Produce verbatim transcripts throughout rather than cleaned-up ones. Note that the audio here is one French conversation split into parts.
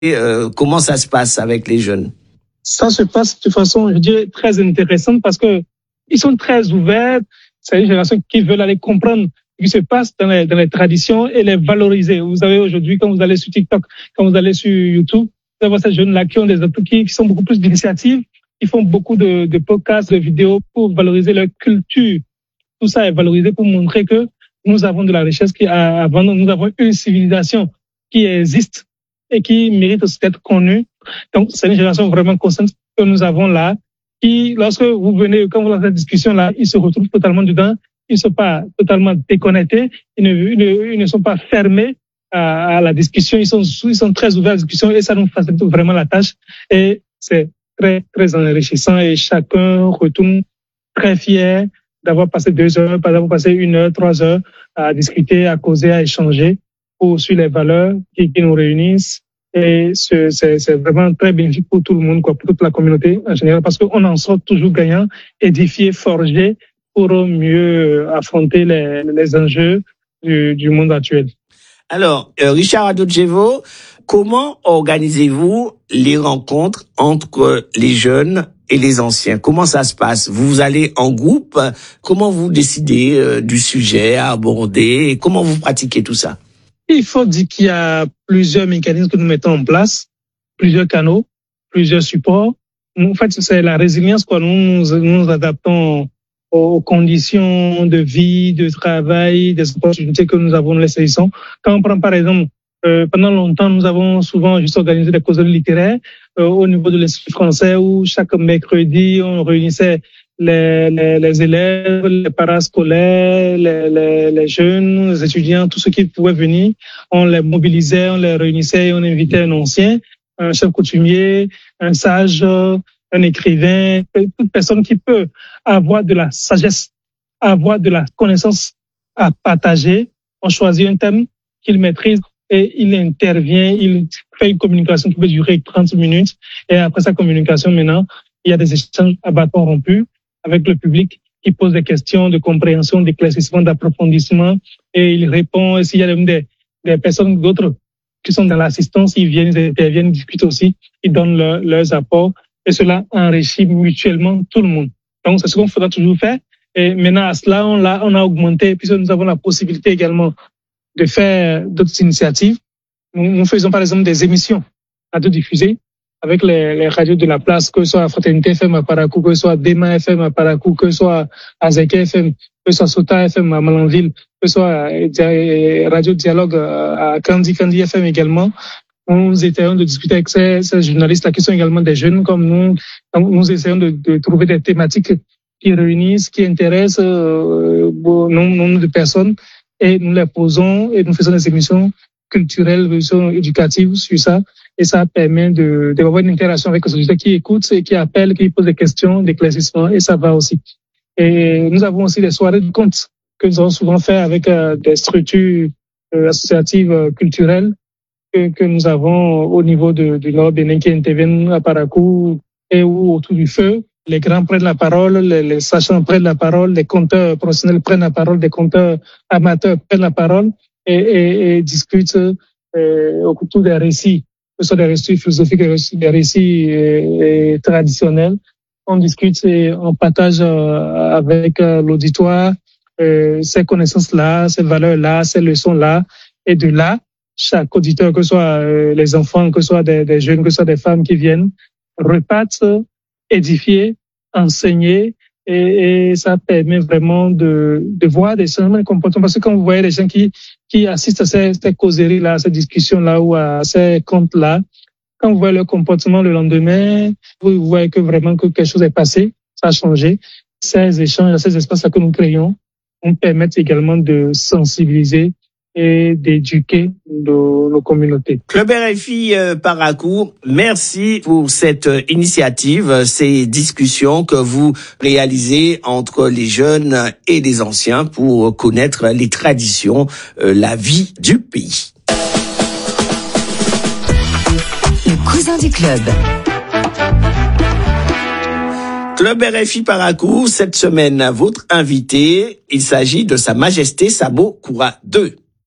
euh, comment ça se passe avec les jeunes? Ça se passe de façon, je dirais, très intéressante parce que ils sont très ouverts. C'est une génération qui veut aller comprendre ce qui se passe dans les, dans les traditions et les valoriser. Vous savez, aujourd'hui, quand vous allez sur TikTok, quand vous allez sur YouTube, vous avez ces jeunes-là qui ont des atouts qui, qui sont beaucoup plus d'initiatives. Ils font beaucoup de, de podcasts, de vidéos pour valoriser leur culture. Tout ça est valorisé pour montrer que nous avons de la richesse qui, avant nous, nous avons une civilisation qui existe et qui mérite aussi d'être connue. Donc, c'est une génération vraiment consciente que nous avons là, qui, lorsque vous venez, quand vous avez cette discussion-là, ils se retrouvent totalement dedans. Ils ne sont pas totalement déconnectés. Ils ne, ils ne, ils ne sont pas fermés à, à la discussion. Ils sont, ils sont très ouverts à la discussion et ça nous facilite vraiment la tâche. Et c'est très, très enrichissant et chacun retourne très fier d'avoir passé deux heures, d'avoir passé une heure, trois heures à discuter, à causer, à échanger pour, sur les valeurs qui, qui nous réunissent. Et c'est, c'est, c'est vraiment très bénéfique pour tout le monde, quoi, pour toute la communauté en général, parce qu'on en sort toujours gagnant, édifié, forgé pour mieux affronter les, les enjeux du, du monde actuel. Alors, euh, Richard Adodjevo, comment organisez-vous les rencontres entre les jeunes et les anciens? Comment ça se passe? Vous allez en groupe? Comment vous décidez euh, du sujet à aborder? Et comment vous pratiquez tout ça? Il faut dire qu'il y a plusieurs mécanismes que nous mettons en place, plusieurs canaux, plusieurs supports. En fait, c'est la résilience, quoi. Nous nous, nous adaptons aux conditions de vie, de travail, des opportunités que nous avons, nous les saisissons. Quand on prend par exemple, euh, pendant longtemps, nous avons souvent juste organisé des causeries littéraires euh, au niveau de l'Institut français où chaque mercredi, on réunissait les, les, les élèves, les parascolaires, les, les, les jeunes, les étudiants, tous ceux qui pouvaient venir. On les mobilisait, on les réunissait et on invitait un ancien, un chef coutumier, un sage, un écrivain, toute personne qui peut avoir de la sagesse, avoir de la connaissance à partager. On choisit un thème qu'il maîtrise et il intervient, il fait une communication qui peut durer trente minutes. Et après sa communication, maintenant, il y a des échanges à bâton rompu avec le public qui pose des questions de compréhension, d'éclaircissement, d'approfondissement et il répond. Et s'il y a même des, des personnes, d'autres qui sont dans l'assistance, ils viennent, ils interviennent, ils discutent aussi, ils donnent leur, leurs apports. Et cela enrichit mutuellement tout le monde. Donc, c'est ce qu'on faudra toujours faire. Et maintenant, à cela, on l'a, on a augmenté, puisque nous avons la possibilité également de faire d'autres initiatives. Nous, nous faisons par exemple des émissions radiodiffusées avec les, les radios de la place, que ce soit Fraternité F M à Parakou, que ce soit Dema F M à Parakou, que ce soit Azeke F M, que ce soit Sota F M à Malanville, que ce soit Radio Dialogue à Kandi, Kandi F M également. Nous essayons de discuter avec ces, ces journalistes-là qui sont également des jeunes comme nous. Nous essayons de, de trouver des thématiques qui réunissent, qui intéressent euh, bon nombre de personnes et nous les posons et nous faisons des émissions culturelles, des émissions éducatives sur ça. Et ça permet de, d'avoir une interaction avec les auditeurs qui écoutent et qui appellent, qui posent des questions, d'éclaircissement et ça va aussi. Et nous avons aussi des soirées de contes que nous avons souvent fait avec euh, des structures euh, associatives euh, culturelles que, que nous avons au niveau de, du Nord Bénin qui interviennent à Parakou et où autour du feu, les grands prennent la parole, les, les sachants prennent la parole, les conteurs professionnels prennent la parole, les conteurs amateurs prennent la parole et, et, et discutent euh, autour des récits, que ce soit des récits philosophiques, des récits, des récits et, et traditionnels. On discute et on partage euh, avec euh, l'auditoire euh, ces connaissances-là, ces valeurs-là, ces leçons-là et de là, chaque auditeur, que ce soit euh, les enfants, que ce soit des, des jeunes, que ce soit des femmes qui viennent, repartent édifier, enseigner et, et ça permet vraiment de, de voir des changements de comportement. Parce que quand vous voyez les gens qui, qui assistent à ces, ces causeries-là, à ces discussions-là ou à ces comptes-là, quand vous voyez leur comportement le lendemain, vous voyez que vraiment que quelque chose est passé, ça a changé. Ces échanges, ces espaces-là que nous créons, nous permettent également de sensibiliser et d'éduquer nos, nos communautés. Club R F I euh, Parakou, merci pour cette euh, initiative, ces discussions que vous réalisez entre les jeunes et les anciens pour connaître les traditions, euh, la vie du pays. Le cousin du club. Club R F I Parakou, cette semaine, votre invité, il s'agit de Sa Majesté Sabo Koura deux.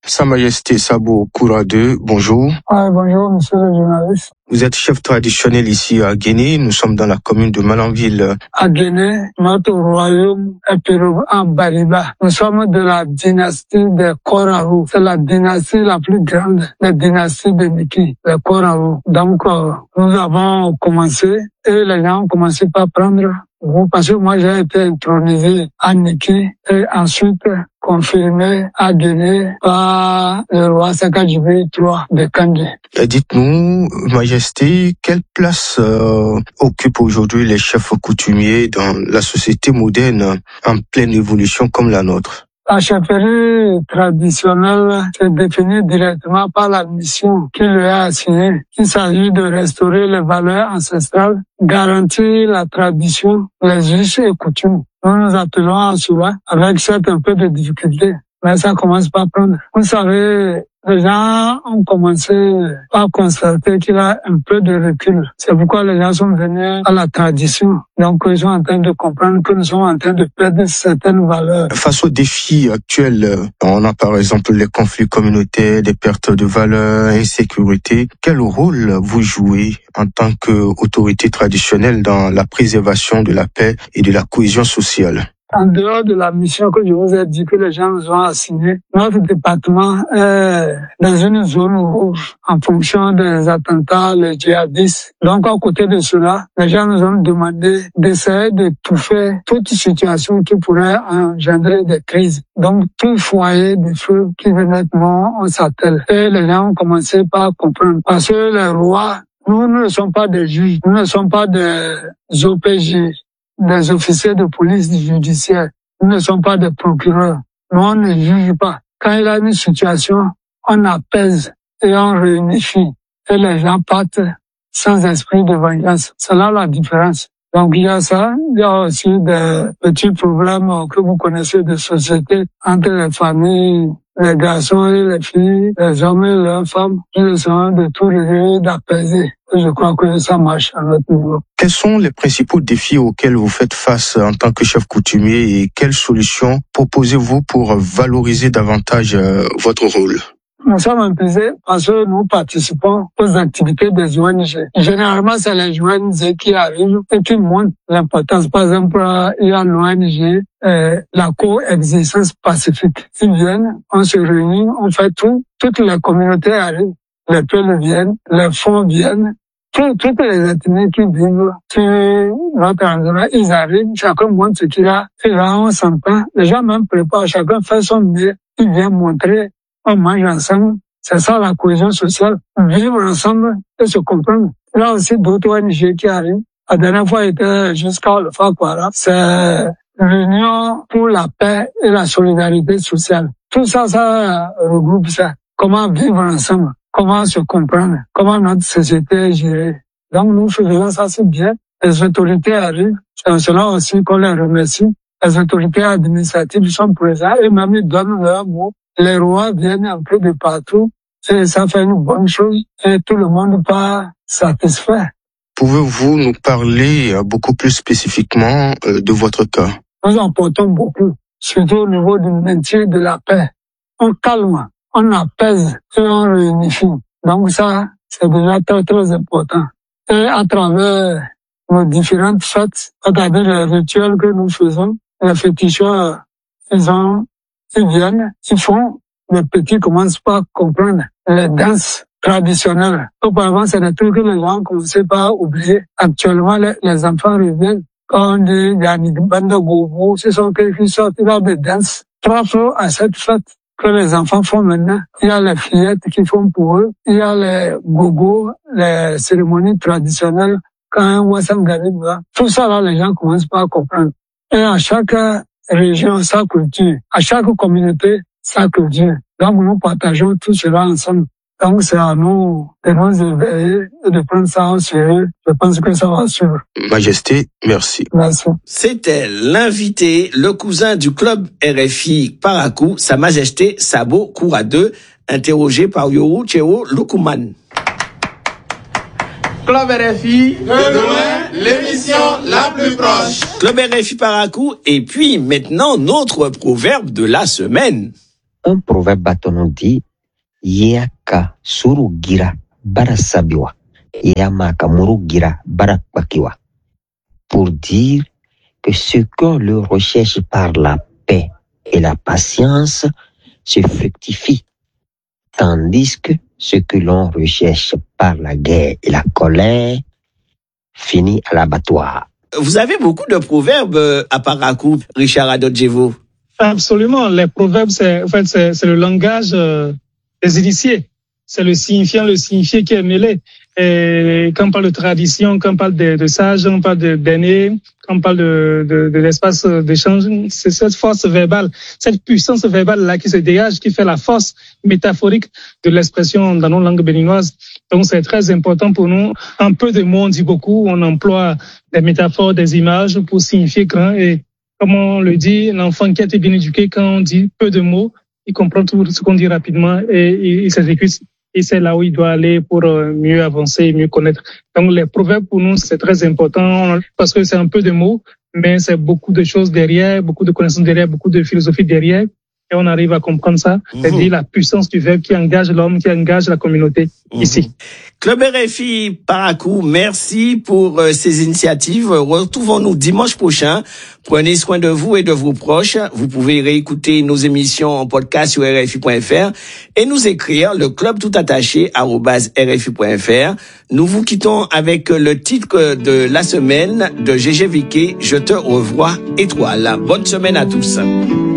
Sa Majesté Sabo Kouradeu, bonjour. Ah, bonjour, monsieur le journaliste. Vous êtes chef traditionnel ici à Guinée. Nous sommes dans la commune de Malanville. À Guinée, notre royaume est pérou en Bariba. Nous sommes de la dynastie des Korarou. C'est la dynastie la plus grande des dynasties de Niki, les Korarou. Donc, euh, nous avons commencé et les gens ont commencé par prendre vous, parce que moi j'ai été intronisé à Niki et ensuite confirmé à Guinée par le roi Sakajibé trois de Kandé. Dites-nous, Majesté, quelle place euh, occupent aujourd'hui les chefs coutumiers dans la société moderne en pleine évolution comme la nôtre? La chefferie traditionnelle se définit directement par la mission qui lui est assignée. Il s'agit de restaurer les valeurs ancestrales, garantir la tradition, les us et coutumes. Nous nous attelons à cela avec certes un peu de difficulté, mais ça commence par prendre. Vous savez, les gens ont commencé à constater qu'il y a un peu de recul. C'est pourquoi les gens sont venus à la tradition. Donc, ils sont en train de comprendre que nous sommes en train de perdre certaines valeurs. Face aux défis actuels, on a par exemple les conflits communautaires, des pertes de valeurs, insécurité. Quel rôle vous jouez en tant qu'autorité traditionnelle dans la préservation de la paix et de la cohésion sociale? En dehors de la mission que je vous ai dit que les gens nous ont assignée, notre département est dans une zone rouge en fonction des attentats, les djihadistes. Donc, à côté de cela, les gens nous ont demandé d'essayer d'étouffer toute situation qui pourrait engendrer des crises. Donc, tout foyer de feu qui venait de nous, on s'attelle. Et les gens ont commencé par comprendre. Parce que les rois, nous, nous ne sommes pas des juges, nous ne sommes pas des O P J. Des officiers de police judiciaire. Nous ne sommes pas des procureurs. Nous, on ne juge pas. Quand il y a une situation, on apaise et on réunifie. Et les gens partent sans esprit de vengeance. C'est là la différence. Donc, il y a ça. Il y a aussi des petits problèmes que vous connaissez de société entre les familles, les garçons et les filles, les hommes et leurs femmes. Ils essayent de tout régler, d'apaiser. Je crois que ça marche à notre niveau. Quels sont les principaux défis auxquels vous faites face en tant que chef coutumier et quelles solutions proposez-vous pour valoriser davantage votre rôle? Nous sommes impliqués parce que nous participons aux activités des O N G. Généralement, c'est les O N G qui arrivent et qui montrent l'importance. Par exemple, il y a l'O N G, euh, la coexistence pacifique. Ils viennent, on se réunit, on fait tout. Toutes les communautés arrivent, les peuples viennent, les fonds viennent. Toutes, toutes les ethnies qui vivent sur notre endroit, ils arrivent, chacun montre ce qu'il a. Et là, on s'entend. Les gens même préparent, chacun fait son mieux. Ils viennent montrer. On mange ensemble, c'est ça la cohésion sociale, vivre ensemble et se comprendre. Là aussi d'autres O N G qui arrivent. La dernière fois était jusqu'à le Fakwara, c'est l'Union pour la paix et la solidarité sociale. Tout ça, ça regroupe ça. Comment vivre ensemble, comment se comprendre, comment notre société est gérée. Donc nous faisons ça, c'est bien. Les autorités arrivent, c'est cela aussi qu'on les remercie. Les autorités administratives sont présentes et même ils donnent leur mot. Les rois viennent un peu de partout et ça fait une bonne chose et tout le monde pas satisfait. Pouvez-vous nous parler beaucoup plus spécifiquement de votre cas? Nous en portons beaucoup, surtout au niveau du maintien de la paix. On calme, on apaise et on réunifie. Donc ça, c'est déjà très très important. Et à travers nos différentes fêtes, c'est-à-dire les rituels que nous faisons, les féticheurs, ils ont Ils viennent, ils font, les petits commencent pas à comprendre les danses traditionnelles. Auparavant, c'est des trucs que les gens commençaient pas à oublier. Actuellement, les, les enfants reviennent. Quand on dit, il y a une bande de gogo, ce sont quelques sortes de danses. Trois fois à cette fête que les enfants font maintenant. Il y a les fillettes qui font pour eux. Il y a les gogos, les cérémonies traditionnelles. Quand un Wassam arrive là, tout ça là, les gens commencent pas à comprendre. Et à chaque région, sa culture. À chaque communauté, sa culture. Donc, nous partageons tout cela ensemble. Donc, c'est à nous de nous éveiller et de prendre ça au sérieux. Je pense que ça va suivre. Majesté, merci. Merci. C'était l'invité, le cousin du club R F I Parakou, Sa Majesté Sabo Kouradeu, interrogé par Yoru Cheo Lukuman. Club R F I, de loin, l'émission la plus proche. Club R F I Parakou, et puis maintenant notre proverbe de la semaine. un proverbe bâtonnon dit Yaka surugira barasabiwa, Yamaka murugira barakwakiwa, pour dire que ce qu'on le recherche par la paix et la patience se fructifie, tandis que ce que l'on recherche par la guerre et la colère finit à l'abattoir. Vous avez beaucoup de proverbes à Parakou, Richard Adodjevo. Absolument. Les proverbes, c'est, en fait, c'est, c'est le langage euh, des initiés. C'est le signifiant, le signifié qui est mêlé. Et quand on parle de tradition, quand on parle de, de sages, on parle de d'aînés, quand on parle de, de, de l'espace d'échange, c'est cette force verbale, cette puissance verbale-là qui se dégage, qui fait la force métaphorique de l'expression dans nos langues béninoises. Donc, c'est très important pour nous. En peu de mots, on dit beaucoup, on emploie des métaphores, des images pour signifier grand. Et comme on le dit, l'enfant qui a été bien éduqué, quand on dit peu de mots, il comprend tout ce qu'on dit rapidement et il, il s'exécute. Et c'est là où il doit aller pour mieux avancer, mieux connaître. Donc, les proverbes, pour nous, c'est très important parce que c'est un peu de mots, mais c'est beaucoup de choses derrière, beaucoup de connaissances derrière, beaucoup de philosophie derrière. Et on arrive à comprendre ça. Mmh. C'est-à-dire la puissance du verbe qui engage l'homme, qui engage la communauté mmh. ici. Club R F I Parakou, merci pour euh, ces initiatives. Retrouvons-nous dimanche prochain. Prenez soin de vous et de vos proches. Vous pouvez réécouter nos émissions en podcast sur R F I point F R et nous écrire le club tout attaché arobase R F I point F R. Nous vous quittons avec le titre de la semaine de G G Viquet, Je te revois étoile. Bonne semaine à tous.